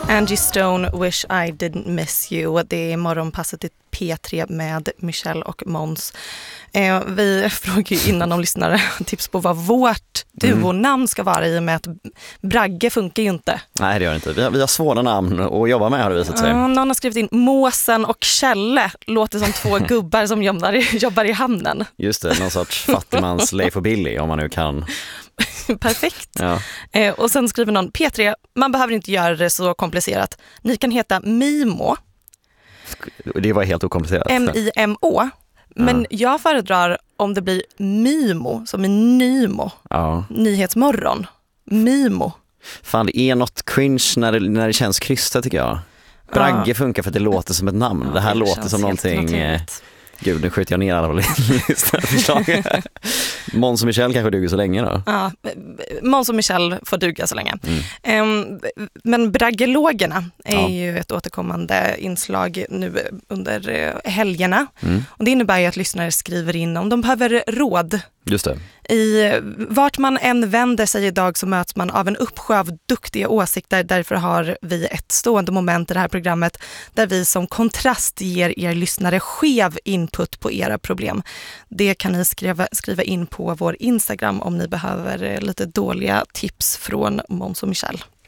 Angie Stone, Wish I Didn't Miss You. Det är morgonpasset i P3 med Michelle och Måns. Vi frågar ju innan om lyssnare tips på vad vårt duonamn ska vara, i och med att Bragge funkar ju inte. Nej, det gör det inte. Vi har svåra namn att jobba med, har det visat sig. Någon har skrivit in Måsen och Kjelle. Låter som två gubbar som jobbar i hamnen. Just det, någon sorts fattigmans Leif och Billy, om man nu kan. Perfekt. Ja. Och sen skriver någon, P3, man behöver inte göra det så komplicerat. Ni kan heta Mimo. Det var helt okomplicerat. M-I-M-O. Men jag föredrar om det blir Mimo, som en Nymo. Ja. Nyhetsmorgon. Mimo. Fan, det är något cringe när det känns krystat, tycker jag. Bragge funkar för att det låter som ett namn. Ja, det här det låter som någonting... Gud, nu skjuter jag ner alla på listan förslag. Måns och Michelle kanske duger så länge då. Ja, Måns och Michelle får duga så länge. Men braggelogerna är ju ett återkommande inslag nu under helgerna. Och det innebär ju att lyssnare skriver in om de behöver råd. Just det. Vart man än vänder sig idag så möts man av en uppsjö av duktiga åsikter. Därför har vi ett stående moment i det här programmet där vi som kontrast ger er lyssnare skev input på era problem. Det kan ni skriva in på vår Instagram om ni behöver lite dåliga tips från Måns och Michelle.